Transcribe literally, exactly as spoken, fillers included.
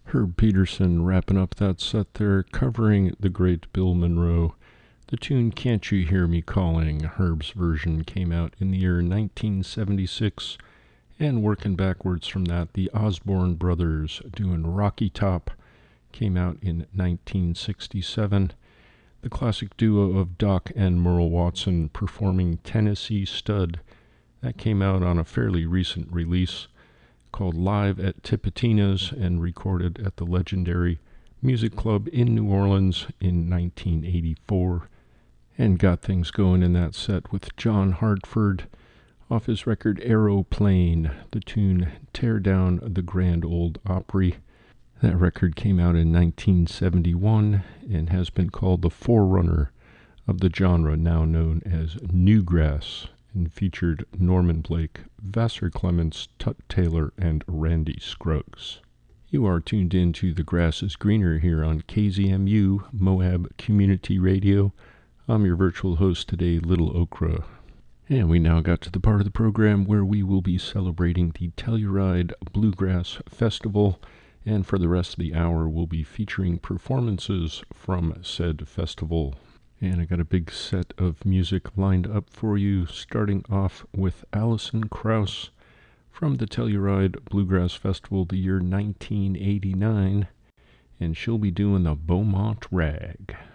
Herb Peterson wrapping up that set there, covering the great Bill Monroe. The tune Can't You Hear Me Calling, Herb's version, came out in the year nineteen seventy-six, and working backwards from that, the Osborne Brothers doing Rocky Top came out in nineteen sixty-seven. The classic duo of Doc and Merle Watson performing Tennessee Stud, that came out on a fairly recent release called Live at Tipitina's and recorded at the legendary Music Club in New Orleans in nineteen eighty-four, and got things going in that set with John Hartford off his record Aeroplane, the tune Tear Down the Grand Ole Opry. That record came out in nineteen seventy-one and has been called the forerunner of the genre now known as newgrass, and featured Norman Blake, Vassar Clements, Tut Taylor, and Randy Scruggs. You are tuned in to The Grass is Greener here on K Z M U, Moab Community Radio. I'm your virtual host today, Little Okra. And we now got to the part of the program where we will be celebrating the Telluride Bluegrass Festival, and for the rest of the hour we'll be featuring performances from said festival. And I got a big set of music lined up for you, starting off with Alison Krauss from the Telluride Bluegrass Festival the year nineteen eighty-nine, and she'll be doing the Beaumont Rag.